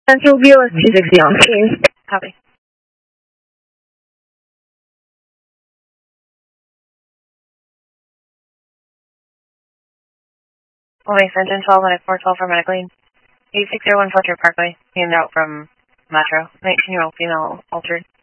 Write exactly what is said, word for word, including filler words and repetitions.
Central B L S two sixty on scene. Copy. Okay, Engine twelve and four twelve for medical aid. eight six zero one Fletcher Parkway, named out from Metro. nineteen year old female altered.